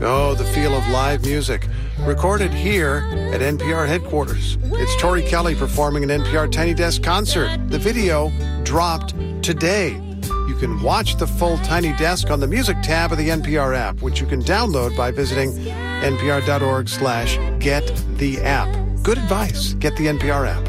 Oh, the feel of live music. Recorded here at NPR headquarters. It's Tori Kelly performing an NPR Tiny Desk concert. The video dropped today. You can watch the full Tiny Desk on the music tab of the NPR app, which you can download by visiting npr.org/gettheapp. Good advice. Get the NPR app.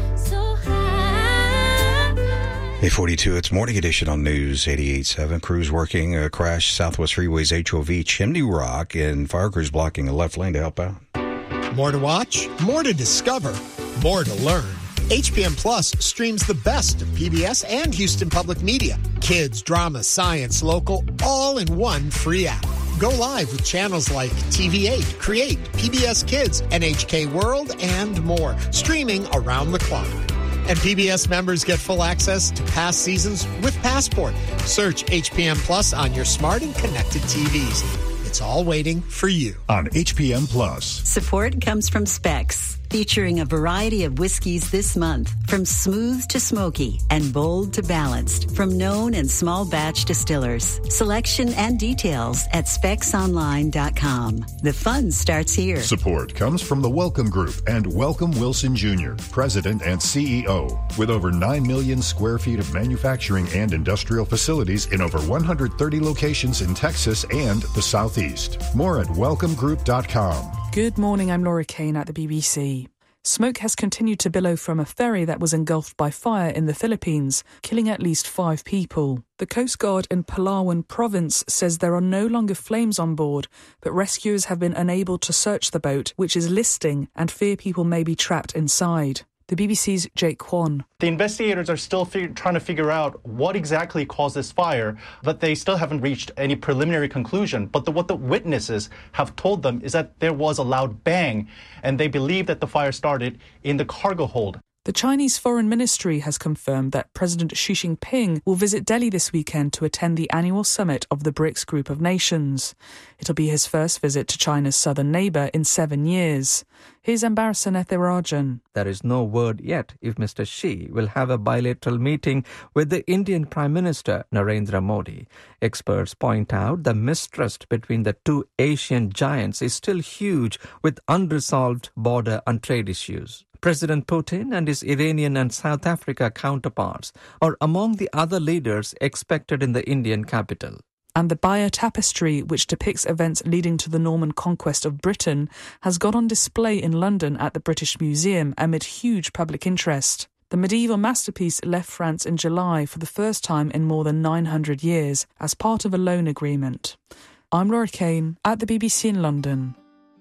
8:42, it's Morning Edition on News 88.7. Crews working a crash Southwest Freeway's HOV Chimney Rock, and fire crews blocking a left lane to help out. More to watch, more to discover, more to learn. HPM Plus streams the best of PBS and Houston Public Media. Kids, drama, science, local, all in one free app. Go live with channels like TV8, Create, PBS Kids, NHK World, and more, streaming around the clock. And PBS members get full access to past seasons with Passport. Search HPM Plus on your smart and connected TVs. It's all waiting for you on HPM Plus. Support comes from Specs, featuring a variety of whiskeys this month, from smooth to smoky and bold to balanced, from known and small batch distillers. Selection and details at specsonline.com. The fun starts here. Support comes from the Welcome Group and Welcome Wilson Jr., President and CEO, with over 9 million square feet of manufacturing and industrial facilities in over 130 locations in Texas and the Southeast. More at welcomegroup.com. Good morning, I'm Laura Kane at the BBC. Smoke has continued to billow from a ferry that was engulfed by fire in the Philippines, killing at least 5 people. The Coast Guard in Palawan province says there are no longer flames on board, but rescuers have been unable to search the boat, which is listing, and fear people may be trapped inside. The BBC's Jake Kwan. The investigators are still trying to figure out what exactly caused this fire, but they still haven't reached any preliminary conclusion. But what the witnesses have told them is that there was a loud bang, and they believe that the fire started in the cargo hold. The Chinese Foreign Ministry has confirmed that President Xi Jinping will visit Delhi this weekend to attend the annual summit of the BRICS group of nations. It'll be his first visit to China's southern neighbour in 7 years. Here's Ambarasan Ethirajan. There is no word yet if Mr. Xi will have a bilateral meeting with the Indian Prime Minister Narendra Modi. Experts point out the mistrust between the two Asian giants is still huge, with unresolved border and trade issues. President Putin and his Iranian and South Africa counterparts are among the other leaders expected in the Indian capital. And the Bayer Tapestry, which depicts events leading to the Norman conquest of Britain, has gone on display in London at the British Museum amid huge public interest. The medieval masterpiece left France in July for the first time in more than 900 years as part of a loan agreement. I'm Laura Kane at the BBC in London.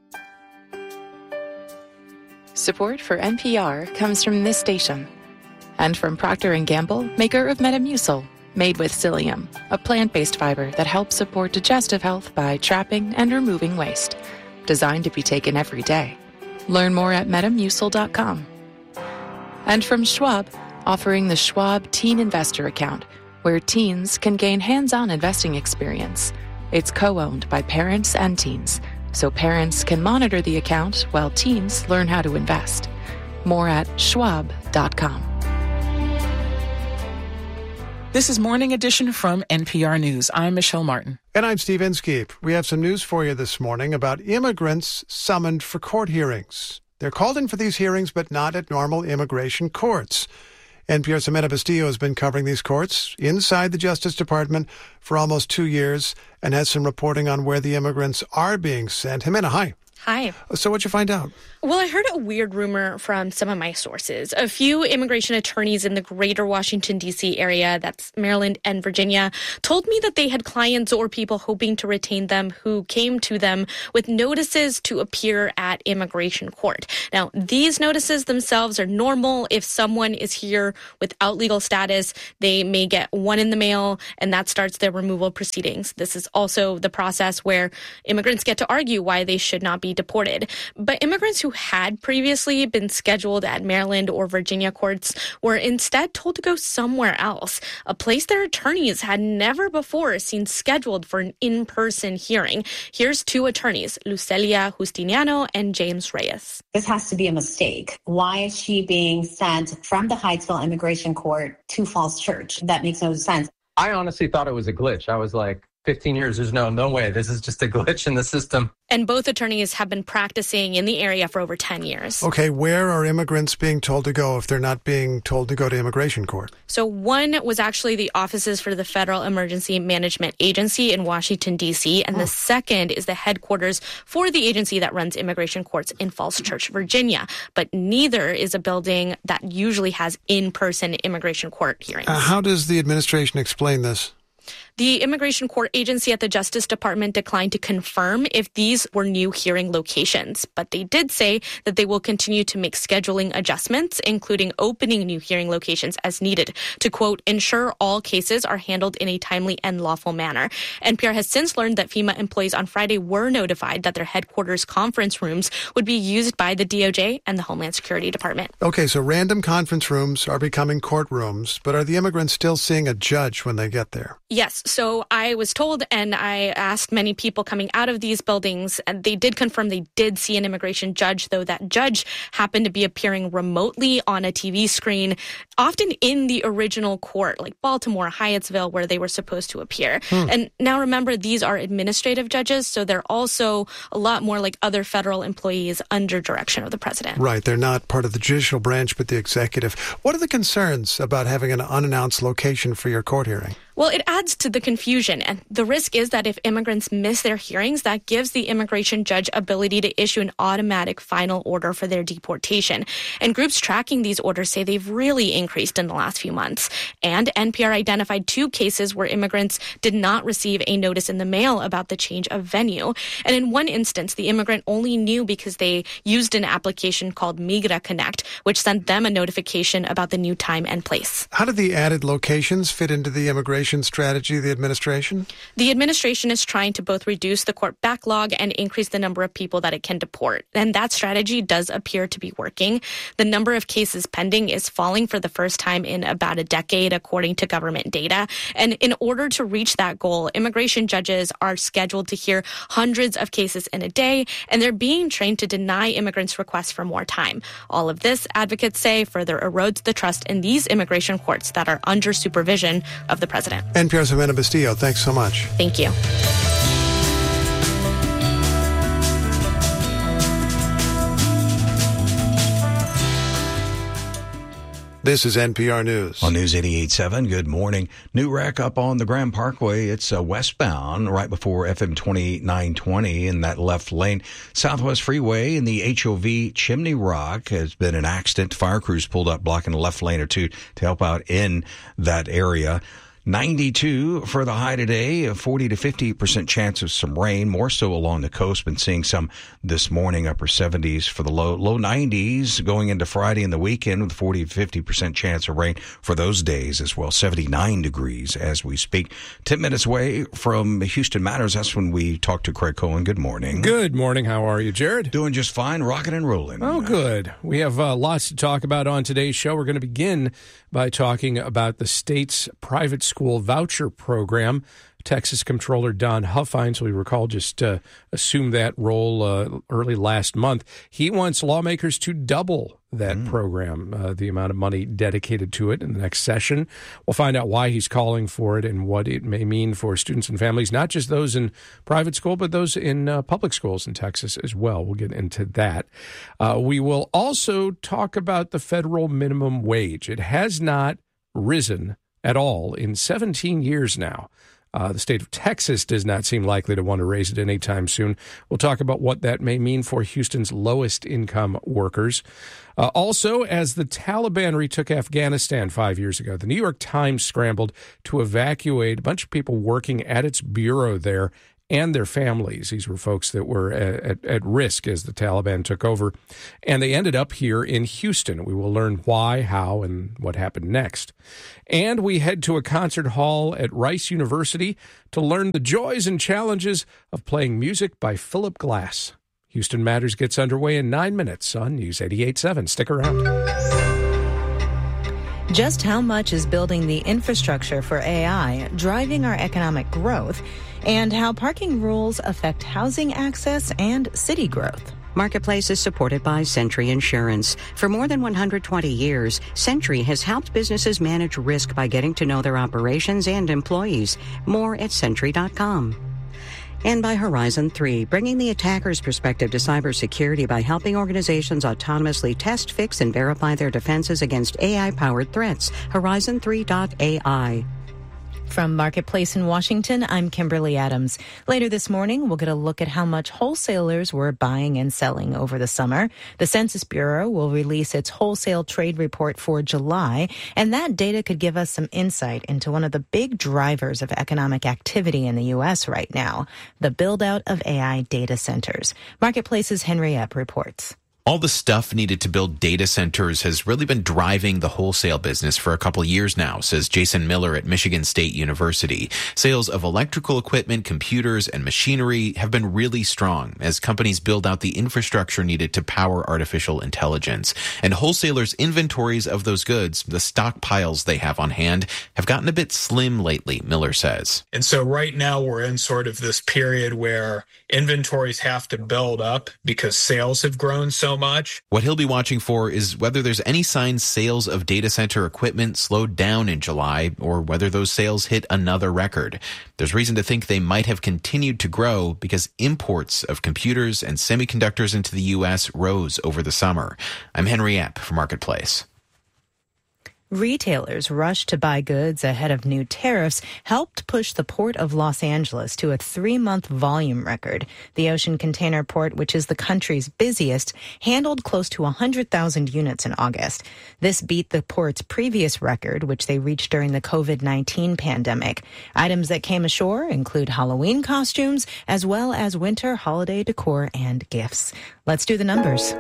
Support for NPR comes from this station and from Procter & Gamble, maker of Metamucil, made with psyllium, a plant-based fiber that helps support digestive health by trapping and removing waste. Designed to be taken every day. Learn more at metamucil.com. And from Schwab, offering the Schwab Teen Investor Account, where teens can gain hands-on investing experience. It's co-owned by parents and teens, so parents can monitor the account while teens learn how to invest. More at schwab.com. This is Morning Edition from NPR News. I'm Michelle Martin. And I'm Steve Inskeep. We have some news for you this morning about immigrants summoned for court hearings. They're called in for these hearings, but not at normal immigration courts. NPR's Ximena Bustillo has been covering these courts inside the Justice Department for almost 2 years and has some reporting on where the immigrants are being sent. Ximena, hi. Hi. So what'd you find out? Well, I heard a weird rumor from some of my sources. A few immigration attorneys in the greater Washington, D.C. area, that's Maryland and Virginia, told me that they had clients or people hoping to retain them who came to them with notices to appear at immigration court. Now, these notices themselves are normal. If someone is here without legal status, they may get one in the mail, and that starts their removal proceedings. This is also the process where immigrants get to argue why they should not be deported. But immigrants who had previously been scheduled at Maryland or Virginia courts were instead told to go somewhere else, a place their attorneys had never before seen scheduled for an in-person hearing. Here's two attorneys, Lucelia Justiniano and James Reyes. This has to be a mistake. Why is she being sent from the Hydesville Immigration Court to Falls Church? That makes no sense. I honestly thought it was a glitch. I was like, 15 years. There's no way. This is just a glitch in the system. And both attorneys have been practicing in the area for over 10 years. Okay, where are immigrants being told to go if they're not being told to go to immigration court? So one was actually the offices for the Federal Emergency Management Agency in Washington, D.C., and the second is the headquarters for the agency that runs immigration courts in Falls Church, Virginia. But neither is a building that usually has in-person immigration court hearings. How does the administration explain this? The Immigration Court Agency at the Justice Department declined to confirm if these were new hearing locations, but they did say that they will continue to make scheduling adjustments, including opening new hearing locations as needed to, quote, ensure all cases are handled in a timely and lawful manner. NPR has since learned that FEMA employees on Friday were notified that their headquarters conference rooms would be used by the DOJ and the Homeland Security Department. Okay, so random conference rooms are becoming courtrooms, but are the immigrants still seeing a judge when they get there? Yes. So I was told, and I asked many people coming out of these buildings, and they did confirm they did see an immigration judge, though that judge happened to be appearing remotely on a TV screen, often in the original court, like Baltimore, Hyattsville, where they were supposed to appear. And now remember, these are administrative judges, so they're also a lot more like other federal employees under direction of the president. Right. They're not part of the judicial branch, but the executive. What are the concerns about having an unannounced location for your court hearing? Well, it adds to the confusion, and the risk is that if immigrants miss their hearings, that gives the immigration judge ability to issue an automatic final order for their deportation. And groups tracking these orders say they've really increased in the last few months. And NPR identified 2 cases where immigrants did not receive a notice in the mail about the change of venue. And in one instance, the immigrant only knew because they used an application called Migra Connect, which sent them a notification about the new time and place. How did the added locations fit into the immigration strategy of the administration? The administration is trying to both reduce the court backlog and increase the number of people that it can deport. And that strategy does appear to be working. The number of cases pending is falling for the first time in about a decade, according to government data. And in order to reach that goal, immigration judges are scheduled to hear hundreds of cases in a day, and they're being trained to deny immigrants' requests for more time. All of this, advocates say, further erodes the trust in these immigration courts that are under supervision of the president. NPR's Amanda Bastillo, thanks so much. Thank you. This is NPR News. On News 88.7, good morning. New wreck up on the Grand Parkway. It's westbound right before FM 2920 in that left lane. Southwest Freeway in the HOV Chimney Rock has been an accident. Fire crews pulled up blocking the left lane or two to help out in that area. 92 for the high today, a 40 to 50% chance of some rain, more so along the coast. Been seeing some this morning, upper 70s for the low 90s going into Friday and the weekend with 40 to 50% chance of rain for those days as well. 79 degrees as we speak. 10 minutes away from Houston Matters. That's when we talk to Craig Cohen. Good morning. Good morning. How are you, Jared? Doing just fine, rocking and rolling. Oh, good. We have lots to talk about on today's show. We're going to begin by talking about the state's private school voucher program. Texas Comptroller Don Huffines, we recall, just assumed that role early last month. He wants lawmakers to double that program, the amount of money dedicated to it in the next session. We'll find out why he's calling for it and what it may mean for students and families, not just those in private school, but those in public schools in Texas as well. We'll get into that. We will also talk about the federal minimum wage. It has not risen at all in 17 years now. The state of Texas does not seem likely to want to raise it anytime soon. We'll talk about what that may mean for Houston's lowest income workers. Also, as the Taliban retook Afghanistan 5 years ago, the New York Times scrambled to evacuate a bunch of people working at its bureau there and their families. These were folks that were at risk as the Taliban took over. And they ended up here in Houston. We will learn why, how, and what happened next. And we head to a concert hall at Rice University to learn the joys and challenges of playing music by Philip Glass. Houston Matters gets underway in 9 minutes on News 88.7. Stick around. Just how much is building the infrastructure for AI driving our economic growth, and how parking rules affect housing access and city growth? Marketplace is supported by Sentry Insurance. For more than 120 years, Sentry has helped businesses manage risk by getting to know their operations and employees. More at Sentry.com. And by Horizon 3, bringing the attacker's perspective to cybersecurity by helping organizations autonomously test, fix, and verify their defenses against AI-powered threats. Horizon3.ai. From Marketplace in Washington, I'm Kimberly Adams. Later this morning, we'll get a look at how much wholesalers were buying and selling over the summer. The Census Bureau will release its wholesale trade report for July, and that data could give us some insight into one of the big drivers of economic activity in the U.S. right now, the build-out of AI data centers. Marketplace's Henry Epp reports. All the stuff needed to build data centers has really been driving the wholesale business for a couple years now, says Jason Miller at Michigan State University. Sales of electrical equipment, computers, and machinery have been really strong as companies build out the infrastructure needed to power artificial intelligence. And wholesalers' inventories of those goods, the stockpiles they have on hand, have gotten a bit slim lately, Miller says. And so right now we're in sort of this period where inventories have to build up because sales have grown so much. What he'll be watching for is whether there's any signs sales of data center equipment slowed down in July or whether those sales hit another record. There's reason to think they might have continued to grow because imports of computers and semiconductors into the U.S. rose over the summer. I'm Henry Epp for Marketplace. Retailers rushed to buy goods ahead of new tariffs helped push the Port of Los Angeles to a 3-month volume record. The ocean container port, which is the country's busiest, handled close to 100,000 units in August. This beat the port's previous record, which they reached during the COVID-19 pandemic. Items that came ashore include Halloween costumes, as well as winter holiday decor and gifts. Let's do the numbers.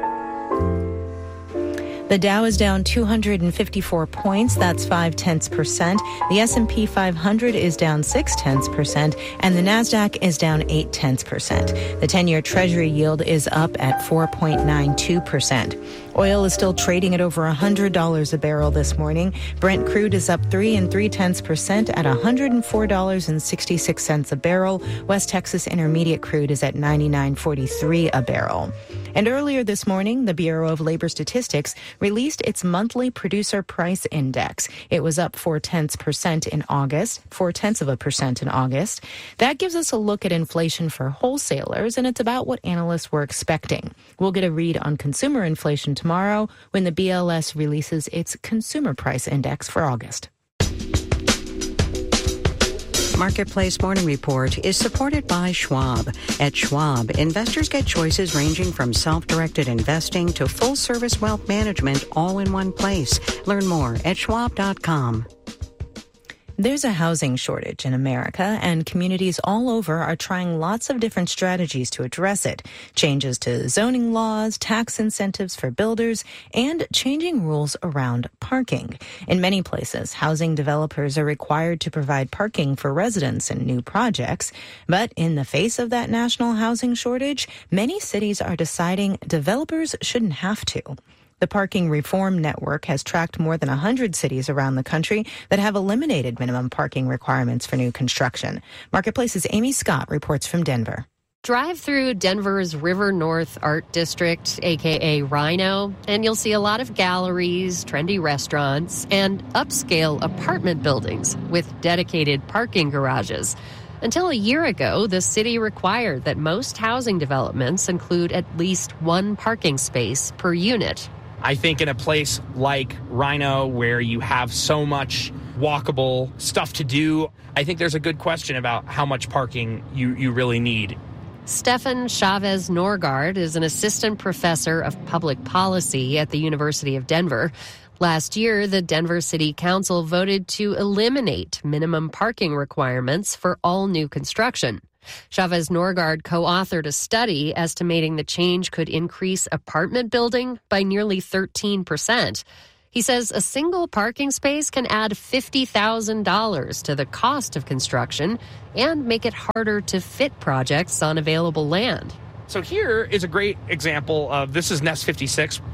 The Dow is down 254 points. That's 0.5%. The S&P 500 is down 0.6%, and the Nasdaq is down 0.8%. The 10-year Treasury yield is up at 4.92%. Oil is still trading at over $100 a barrel this morning. Brent crude is up 3.3% at $104.66 a barrel. West Texas Intermediate crude is at $99.43 a barrel. And earlier this morning, the Bureau of Labor Statistics released its monthly producer price index. It was up 0.4% in August, 0.4% in August. That gives us a look at inflation for wholesalers, and it's about what analysts were expecting. We'll get a read on consumer inflation tomorrow when the BLS releases its consumer price index for August. Marketplace Morning Report is supported by Schwab. At Schwab, investors get choices ranging from self-directed investing to full-service wealth management all in one place. Learn more at schwab.com. There's a housing shortage in America, and communities all over are trying lots of different strategies to address it. Changes to zoning laws, tax incentives for builders, and changing rules around parking. In many places, housing developers are required to provide parking for residents in new projects. But in the face of that national housing shortage, many cities are deciding developers shouldn't have to. The Parking Reform Network has tracked more than 100 cities around the country that have eliminated minimum parking requirements for new construction. Marketplace's Amy Scott reports from Denver. Drive through Denver's River North Art District, a.k.a. Rhino, and you'll see a lot of galleries, trendy restaurants, and upscale apartment buildings with dedicated parking garages. Until a year ago, the city required that most housing developments include at least one parking space per unit. I think in a place like Rhino, where you have so much walkable stuff to do, I think there's a good question about how much parking you really need. Stefan Chavez Norgaard is an assistant professor of public policy at the University of Denver. Last year, the Denver City Council voted to eliminate minimum parking requirements for all new construction. Chavez Norgaard co-authored a study estimating the change could increase apartment building by nearly 13%. He says a single parking space can add $50,000 to the cost of construction and make it harder to fit projects on available land. So here is a great example of, this is Nest 56.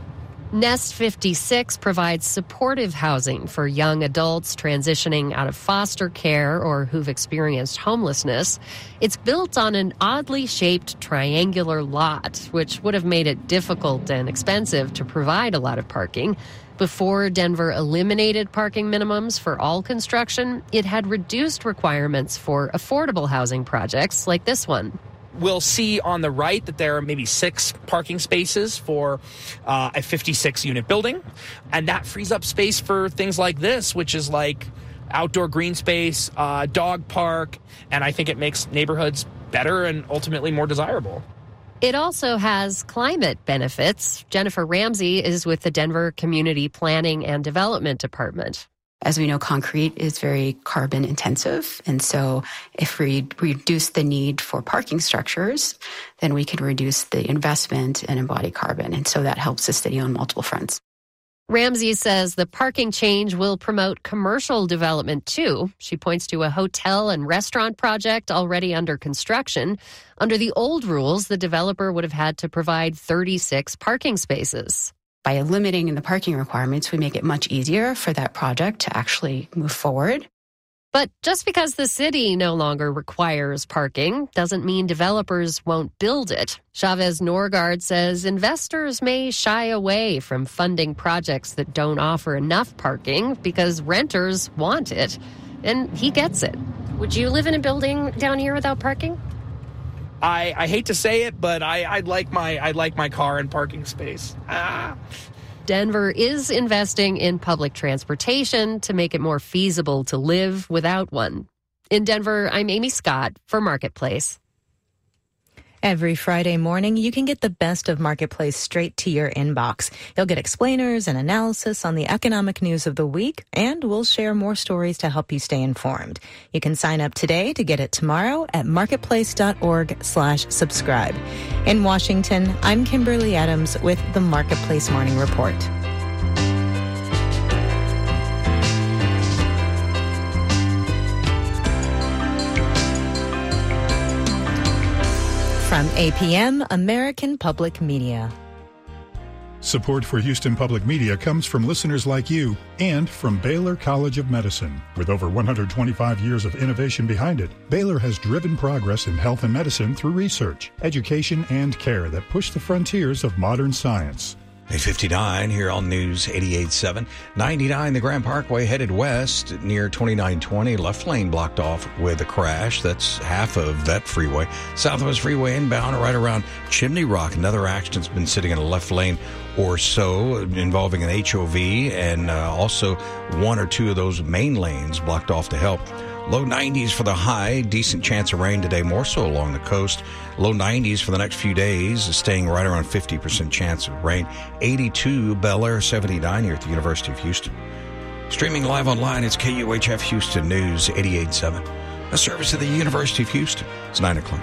Nest 56 provides supportive housing for young adults transitioning out of foster care or who've experienced homelessness. It's built on an oddly shaped triangular lot, which would have made it difficult and expensive to provide a lot of parking. Before Denver eliminated parking minimums for all construction, it had reduced requirements for affordable housing projects like this one. We'll see on the right that there are maybe 6 parking spaces for a 56-unit building, and that frees up space for things like this, which is like outdoor green space, dog park, and I think it makes neighborhoods better and ultimately more desirable. It also has climate benefits. Jennifer Ramsey is with the Denver Community Planning and Development Department. As we know, concrete is very carbon intensive. And so if we reduce the need for parking structures, then we can reduce the investment and embody carbon. And so that helps the city on multiple fronts. Ramsey says the parking change will promote commercial development too. She points to a hotel and restaurant project already under construction. Under the old rules, the developer would have had to provide 36 parking spaces. By limiting the parking requirements, we make it much easier for that project to actually move forward. But just because the city no longer requires parking doesn't mean developers won't build it. Chavez Norgard says investors may shy away from funding projects that don't offer enough parking because renters want it. And he gets it. Would you live in a building down here without parking? I hate to say it, but I'd like my car and parking space. Denver is investing in public transportation to make it more feasible to live without one. In Denver, I'm Amy Scott for Marketplace. Every Friday morning, you can get the best of Marketplace straight to your inbox. You'll get explainers and analysis on the economic news of the week, and we'll share more stories to help you stay informed. You can sign up today to get it tomorrow at marketplace.org/subscribe. In Washington, I'm Kimberly Adams with the Marketplace Morning Report. From APM, American Public Media. Support for Houston Public Media comes from listeners like you and from Baylor College of Medicine. With over 125 years of innovation behind it, Baylor has driven progress in health and medicine through research, education, and care that push the frontiers of modern science. 8:59 here on News 88.7. 99 the Grand Parkway headed west near 2920. Left lane blocked off with a crash. That's half of that freeway. Southwest Freeway inbound right around Chimney Rock. Another accident's been sitting in a left lane or so involving an HOV and also one or two of those main lanes blocked off to help. Low 90s for the high. Decent chance of rain today, more so along the coast. Low 90s for the next few days, staying right around 50% chance of rain. 82 Bel Air, 79 here at the University of Houston. Streaming live online, it's KUHF Houston News 88.7. A service of the University of Houston. It's 9 o'clock.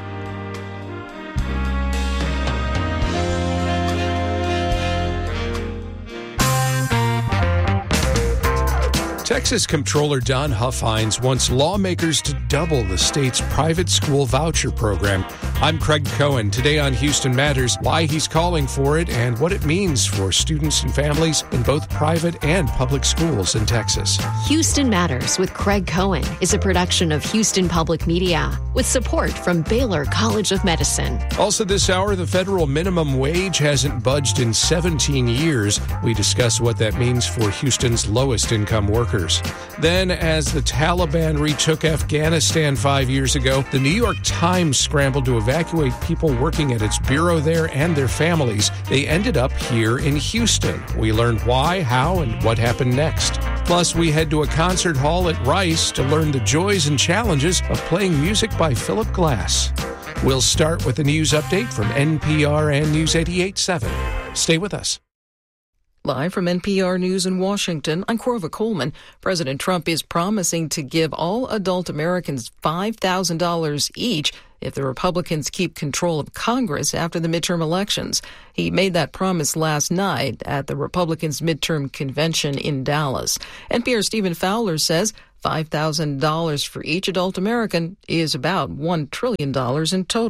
Texas Comptroller Don Huffines wants lawmakers to double the state's private school voucher program. I'm Craig Cohen. Today on Houston Matters, why he's calling for it and what it means for students and families in both private and public schools in Texas. Houston Matters with Craig Cohen is a production of Houston Public Media with support from Baylor College of Medicine. Also this hour, the federal minimum wage hasn't budged in 17 years. We discuss what that means for Houston's lowest income workers. Then, as the Taliban retook Afghanistan 5 years ago, the New York Times scrambled to evacuate people working at its bureau there and their families. They ended up here in Houston. We learned why, how, and what happened next. Plus, we head to a concert hall at Rice to learn the joys and challenges of playing music by Philip Glass. We'll start with the news update from NPR and News 88.7. Stay with us. Live from NPR News in Washington, I'm Corva Coleman. President Trump is promising to give all adult Americans $5,000 each if the Republicans keep control of Congress after the midterm elections. He made that promise last night at the Republicans' midterm convention in Dallas. NPR's Stephen Fowler says $5,000 for each adult American is about $1 trillion in total.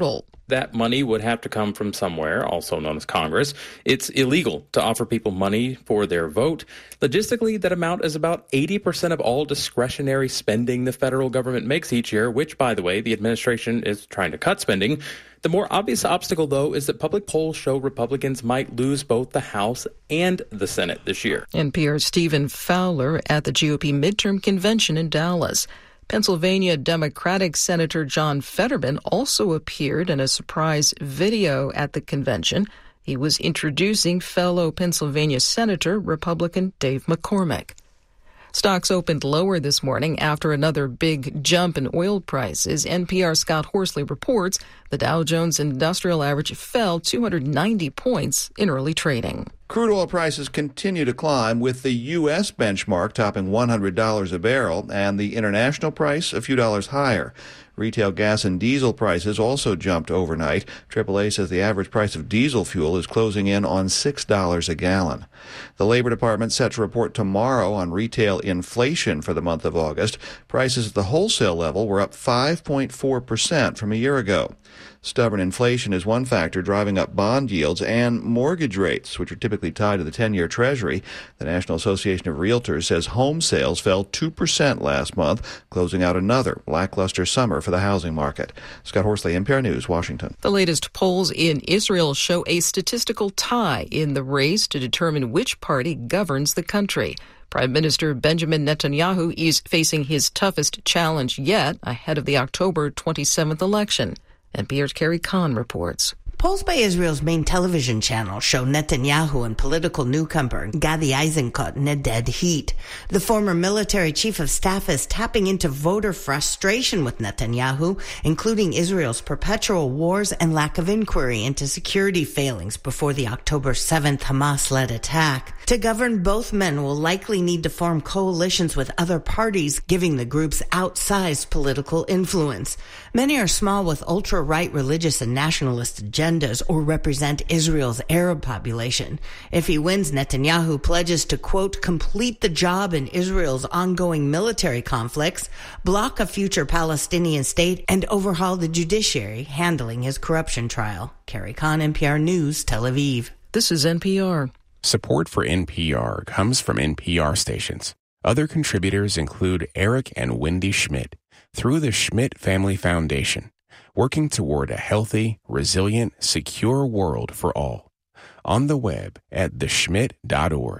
That money would have to come from somewhere, also known as Congress. It's illegal to offer people money for their vote. Logistically, that amount is about 80% of all discretionary spending the federal government makes each year, which, by the way, the administration is trying to cut spending. The more obvious obstacle, though, is that public polls show Republicans might lose both the House and the Senate this year. NPR's Stephen Fowler at the GOP midterm convention in Dallas. Pennsylvania Democratic Senator John Fetterman also appeared in a surprise video at the convention. He was introducing fellow Pennsylvania Senator Republican Dave McCormick. Stocks opened lower this morning after another big jump in oil prices. NPR's Scott Horsley reports the Dow Jones Industrial Average fell 290 points in early trading. Crude oil prices continue to climb, with the U.S. benchmark topping $100 a barrel and the international price a few dollars higher. Retail gas and diesel prices also jumped overnight. AAA says the average price of diesel fuel is closing in on $6 a gallon. The Labor Department set to report tomorrow on retail inflation for the month of August. Prices at the wholesale level were up 5.4% from a year ago. Stubborn inflation is one factor driving up bond yields and mortgage rates, which are typically tied to the 10-year Treasury. The National Association of Realtors says home sales fell 2% last month, closing out another lackluster summer for the housing market. Scott Horsley, NPR News, Washington. The latest polls in Israel show a statistical tie in the race to determine which party governs the country. Prime Minister Benjamin Netanyahu is facing his toughest challenge yet ahead of the October 27th election. NPR's Carrie Kahn reports. Polls by Israel's main television channel show Netanyahu and political newcomer Gadi Eisenkot in a dead heat. The former military chief of staff is tapping into voter frustration with Netanyahu, including Israel's perpetual wars and lack of inquiry into security failings before the October 7th Hamas-led attack. To govern, both men will likely need to form coalitions with other parties, giving the groups outsized political influence. Many are small, with ultra-right religious and nationalist agendas or represent Israel's Arab population. If he wins, Netanyahu pledges to, quote, complete the job in Israel's ongoing military conflicts, block a future Palestinian state, and overhaul the judiciary handling his corruption trial. Carrie Kahn, NPR News, Tel Aviv. This is NPR. Support for NPR comes from NPR stations. Other contributors include Eric and Wendy Schmidt through the Schmidt Family Foundation, working toward a healthy, resilient, secure world for all. On the web at theschmidt.org.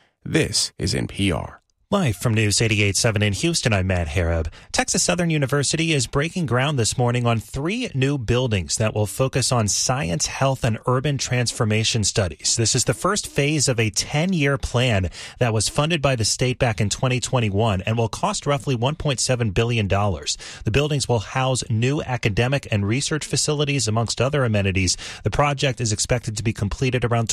This is NPR. Live from News 88.7 in Houston, I'm Matt Harab. Texas Southern University is breaking ground this morning on 3 new buildings that will focus on science, health, and urban transformation studies. This is the first phase of a 10-year plan that was funded by the state back in 2021 and will cost roughly $1.7 billion. The buildings will house new academic and research facilities, amongst other amenities. The project is expected to be completed around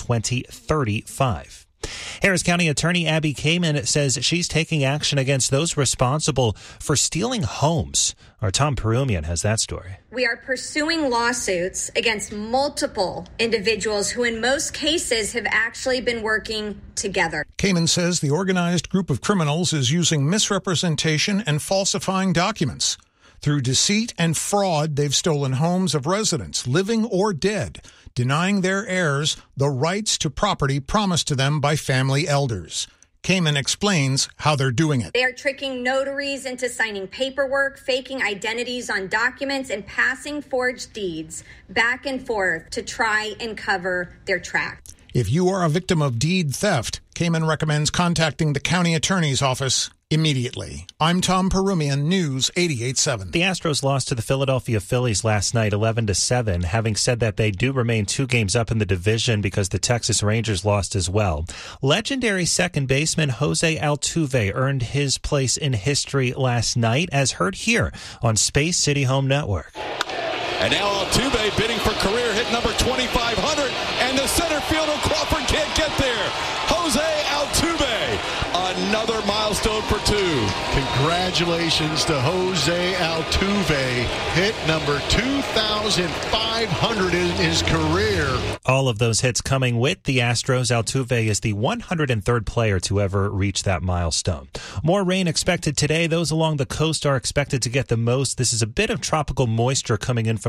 2035. Harris County Attorney Abby Kamen says she's taking action against those responsible for stealing homes. Our Tom Perumian has that story. We are pursuing lawsuits against multiple individuals who in most cases have actually been working together. Kamen says the organized group of criminals is using misrepresentation and falsifying documents. Through deceit and fraud, they've stolen homes of residents, living or dead, denying their heirs the rights to property promised to them by family elders. Kamen explains how they're doing it. They are tricking notaries into signing paperwork, faking identities on documents, and passing forged deeds back and forth to try and cover their tracks. If you are a victim of deed theft, Kamen recommends contacting the county attorney's office immediately. I'm Tom Perumian, News 88.7. The Astros lost to the Philadelphia Phillies last night 11-7, having said that they do remain 2 games up in the division because the Texas Rangers lost as well. Legendary second baseman Jose Altuve earned his place in history last night, as heard here on Space City Home Network. And now Altuve bidding for career hit number 2,500, and the center fielder Crawford can't get there. Jose Altuve, another milestone for 2. Congratulations to Jose Altuve. Hit number 2,500 in his career. All of those hits coming with the Astros. Altuve is the 103rd player to ever reach that milestone. More rain expected today. Those along the coast are expected to get the most. This is a bit of tropical moisture coming in from